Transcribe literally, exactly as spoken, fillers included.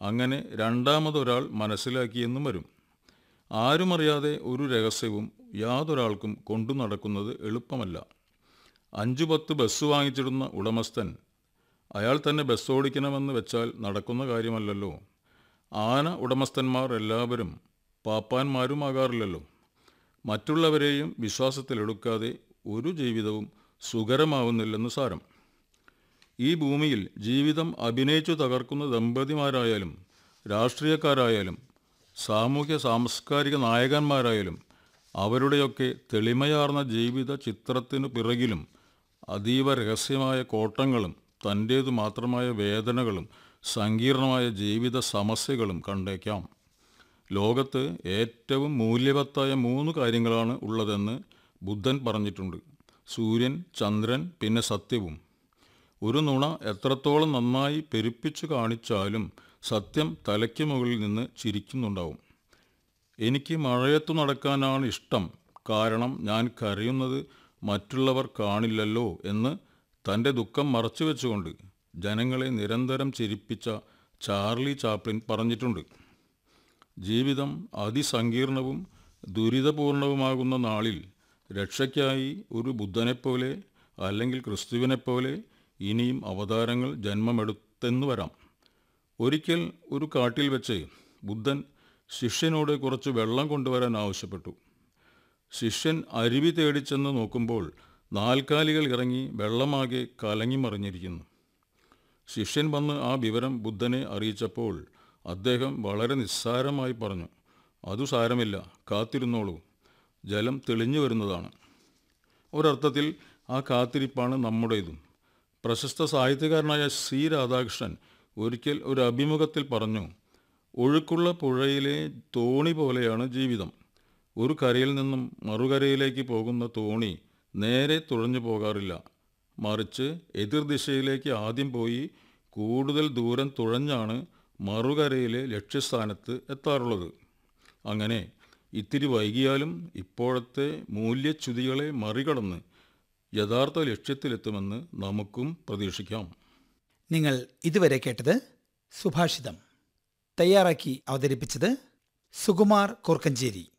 അങ്ങനെ രണ്ടാമതൊരാൾ മനസ്സിലാക്കിയെന്നും വരും. ആരുമറിയാതെ ഒരു രഹസ്യവും യാതൊരാൾക്കും കൊണ്ടു നടക്കുന്നത് എളുപ്പമല്ല. അഞ്ചു പത്ത് ബസ് വാങ്ങിച്ചിടുന്ന ഉടമസ്ഥൻ അയാൾ തന്നെ ബസ് ഓടിക്കണമെന്ന് വെച്ചാൽ നടക്കുന്ന കാര്യമല്ലല്ലോ. ആന ഉടമസ്ഥന്മാർ എല്ലാവരും പാപ്പാന്മാരുമാകാറില്ലല്ലോ. മറ്റുള്ളവരെയും വിശ്വാസത്തിലെടുക്കാതെ ഒരു ജീവിതവും സുഖകരമാവുന്നില്ലെന്ന് സാരം. ഈ ഭൂമിയിൽ ജീവിതം അഭിനയിച്ചു തകർക്കുന്ന ദമ്പതിമാരായാലും രാഷ്ട്രീയക്കാരായാലും സാമൂഹ്യ സാംസ്കാരിക നായകന്മാരായാലും അവരുടെയൊക്കെ തെളിമയാർന്ന ജീവിത ചിത്രത്തിനു പിറകിലും അതീവ രഹസ്യമായ കോട്ടങ്ങളും തൻ്റേതു മാത്രമായ വേദനകളും സങ്കീർണമായ ജീവിത സമസ്യകളും കണ്ടേക്കാം. ലോകത്ത് ഏറ്റവും മൂല്യവത്തായ മൂന്ന് കാര്യങ്ങളാണ് ഉള്ളതെന്ന് ബുദ്ധൻ പറഞ്ഞിട്ടുണ്ട്: സൂര്യൻ, ചന്ദ്രൻ, പിന്നെ സത്യവും. ഒരു നുണ എത്രത്തോളം നന്നായി പെരുപ്പിച്ചു കാണിച്ചാലും സത്യം തലയ്ക്ക് മുകളിൽ നിന്ന് ചിരിക്കുന്നുണ്ടാവും. എനിക്ക് മഴയത്തു നടക്കാനാണ് ഇഷ്ടം, കാരണം ഞാൻ കരയുന്നത് മറ്റുള്ളവർ കാണില്ലല്ലോ എന്ന് തൻ്റെ ദുഃഖം മറച്ചു വെച്ചുകൊണ്ട് ജനങ്ങളെ നിരന്തരം ചിരിപ്പിച്ച ചാർലി ചാപ്ലിൻ പറഞ്ഞിട്ടുണ്ട്. ജീവിതം അതിസങ്കീർണവും ദുരിതപൂർണവുമാകുന്ന നാളിൽ രക്ഷയ്ക്കായി ഒരു ബുദ്ധനെപ്പോലെ അല്ലെങ്കിൽ ക്രിസ്തുവിനെപ്പോലെ ഇനിയും അവതാരങ്ങൾ ജന്മമെടുത്തെന്നു വരാം. ഒരിക്കൽ ഒരു കാട്ടിൽ വെച്ച് ബുദ്ധൻ ശിഷ്യനോട് കുറച്ച് വെള്ളം കൊണ്ടുവരാൻ ആവശ്യപ്പെട്ടു. ശിഷ്യൻ അരുവി തേടിച്ചെന്ന് നോക്കുമ്പോൾ നാൽക്കാലികൾ ഇറങ്ങി വെള്ളമാകെ കലങ്ങിമറിഞ്ഞിരിക്കുന്നു. ശിഷ്യൻ വന്ന് ആ വിവരം ബുദ്ധനെ അറിയിച്ചപ്പോൾ അദ്ദേഹം വളരെ നിസ്സാരമായി പറഞ്ഞു: അതു സാരമില്ല, കാത്തിരുന്നോളൂ, ജലം തെളിഞ്ഞു വരുന്നതാണ്. ഒരർത്ഥത്തിൽ ആ കാത്തിരിപ്പാണ് നമ്മുടേതും. പ്രശസ്ത സാഹിത്യകാരനായ സി രാധാകൃഷ്ണൻ ഒരിക്കൽ ഒരു അഭിമുഖത്തിൽ പറഞ്ഞു: ഒഴുക്കുള്ള പുഴയിലെ തോണി പോലെയാണ് ജീവിതം. ഒരു കരയിൽ നിന്നും മറുകരയിലേക്ക് പോകുന്ന തോണി നേരെ തുഴഞ്ഞു പോകാറില്ല, മറിച്ച് എതിർദിശയിലേക്ക് ആദ്യം പോയി കൂടുതൽ ദൂരം തുഴഞ്ഞാണ് മറുകരയിലെ ലക്ഷ്യസ്ഥാനത്ത് എത്താറുള്ളത്. അങ്ങനെ ഇത്തിരി വൈകിയാലും ഇപ്പോഴത്തെ മൂല്യച്യുതികളെ മറികടന്ന് യഥാർത്ഥ ലക്ഷ്യത്തിലെത്തുമെന്ന് നമുക്കും പ്രതീക്ഷിക്കാം. നിങ്ങൾ ഇതുവരെ കേട്ടത് സുഭാഷിതം. തയ്യാറാക്കി അവതരിപ്പിച്ചത് സുകുമാർ കോർക്കഞ്ചേരി.